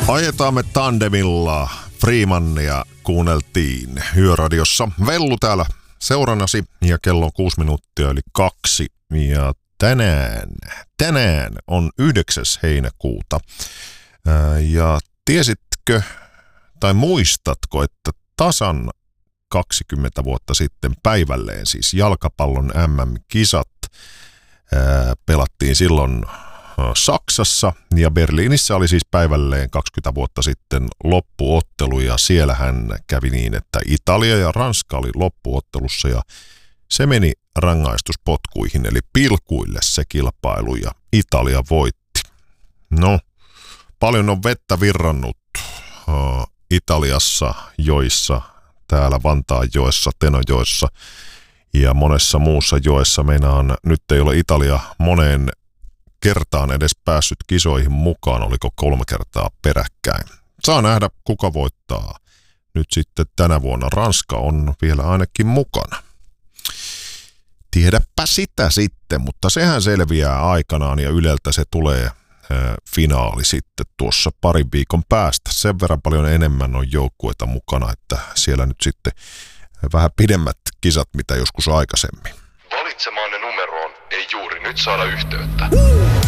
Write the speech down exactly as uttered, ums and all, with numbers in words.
Ajetaan me tandemilla. Freemannia kuunneltiin Yöradiossa. Vellu täällä seurannasi ja kello on kuusi minuuttia eli kaksi. Ja tänään, tänään on yhdeksäs heinäkuuta. Ja tiesitkö tai muistatko, että tasan kaksikymmentä vuotta sitten päivälleen siis jalkapallon äm äm-kisat ää, pelattiin silloin Saksassa ja Berliinissä oli siis päivälleen kaksikymmentä vuotta sitten loppuottelu ja siellähän kävi niin, että Italia ja Ranska oli loppuottelussa ja se meni rangaistuspotkuihin eli pilkuille se kilpailu ja Italia voitti. No, paljon on vettä virrannut uh, Italiassa joissa, täällä Vantaanjoessa, Tenojoessa ja monessa muussa joessa. Meinaan nyt ei ole Italia moneen kertaan edes päässyt kisoihin mukaan, oliko kolme kertaa peräkkäin. Saa nähdä, kuka voittaa. Nyt sitten tänä vuonna Ranska on vielä ainakin mukana. Tiedäpä sitä sitten, mutta sehän selviää aikanaan ja Yleltä se tulee äh, finaali sitten tuossa parin viikon päästä. Sen verran paljon enemmän on joukkueita mukana, että siellä nyt sitten vähän pidemmät kisat mitä joskus aikaisemmin. Valitsemaanne numeroon ei juuri nyt saada yhteyttä.